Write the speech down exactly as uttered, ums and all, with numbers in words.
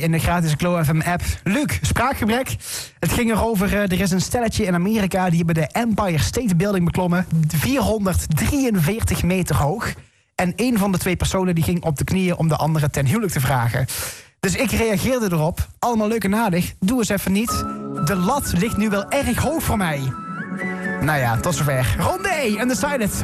in de gratis Glow F M app. Luc, spraakgebrek. Het ging erover, uh, er is een stelletje in Amerika... die hebben de Empire State Building beklommen. vierhonderddrieënveertig meter hoog. En een van de twee personen die ging op de knieën... om de andere ten huwelijk te vragen. Dus ik reageerde erop. Allemaal leuk en aardig. Doe eens even niet. De lat ligt nu wel erg hoog voor mij. Nou ja, tot zover. Ronde E, Undecided.